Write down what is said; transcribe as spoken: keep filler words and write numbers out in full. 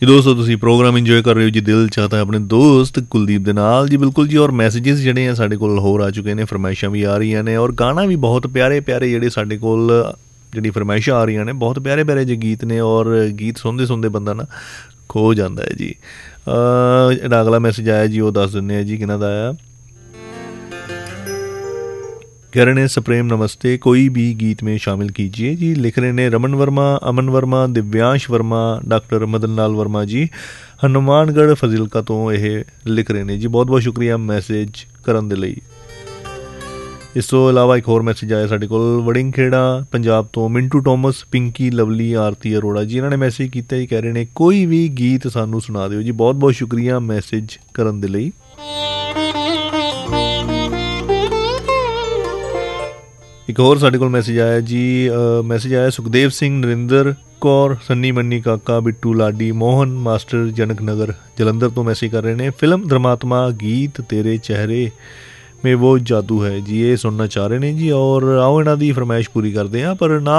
ਜੀ ਦੋਸਤੋ ਤੁਸੀਂ ਪ੍ਰੋਗਰਾਮ ਇੰਜੋਏ ਕਰ ਰਹੇ ਹੋ ਜੀ ਦਿਲ ਚਾਹਤਾ ਆਪਣੇ ਦੋਸਤ ਕੁਲਦੀਪ ਦੇ ਨਾਲ ਜੀ। ਬਿਲਕੁਲ ਜੀ। ਔਰ ਮੈਸੇजेस ਜਿਹੜੇ ਆ ਸਾਡੇ ਕੋਲ ਹੋਰ ਆ ਚੁੱਕੇ ਨੇ, ਫਰਮਾਇਸ਼ਾਂ ਵੀ ਆ ਰਹੀਆਂ ਨੇ ਔਰ ਗਾਣਾ ਵੀ ਬਹੁਤ ਪਿਆਰੇ ਪਿਆਰੇ ਜਿਹੜੇ ਸਾਡੇ ਕੋਲ ਜਿਹੜੀ ਫਰਮਾਇਸ਼ਾਂ ਆ ਰਹੀਆਂ ਨੇ, ਬਹੁਤ ਪਿਆਰੇ ਪਿਆਰੇ ਜਿਹੇ ਗੀਤ ਨੇ ਔਰ ਗੀਤ ਸੁਣਦੇ ਸੁਣਦੇ ਬੰਦਾ ਨਾ ਖੋ ਜਾਂਦਾ ਹੈ ਜੀ। ਜਿਹੜਾ ਅਗਲਾ ਮੈਸੇਜ ਆਇਆ ਜੀ ਉਹ ਦੱਸ ਦਿੰਦੇ ਆ ਜੀ ਕਿਹਨਾਂ ਦਾ ਆਇਆ। कह रहे हैं सप्रेम नमस्ते, कोई भी गीत में शामिल कीजिए जी। लिख रहे हैं रमन वर्मा, अमन वर्मा, दिव्यांश वर्मा, डॉक्टर मदन लाल वर्मा जी हनुमानगढ़ फजिलका तो यह लिख रहे हैं जी। बहुत बहुत शुक्रिया मैसेज करने के लिए। इस तो इलावा एक होर मैसेज आया साढ़े कोल वड़िंग खेड़ा पंजाब तो मिंटू टॉमस, पिंकी लवली, आरती अरोड़ा जी इन्होंने मैसेज किया जी। कह रहे हैं कोई भी गीत सानू सुना दिओ जी। बहुत बहुत शुक्रिया मैसेज करने के लिए। एक होर साढ़े कोल मैसेज आया जी। मैसेज आया सुखदेव सिंह, नरिंदर कौर, सन्नी मन्नी काका, बिट्टू लाडी, मोहन मास्टर, जनक नगर जलंधर तो मैसेज कर रहे हैं। फिल्म धर्मात्मा गीत तेरे चेहरे में वो जादू है जी, ये सुनना चाह रहे हैं जी। और आओ इन्हों की फरमाइश पूरी करते हैं। पर ना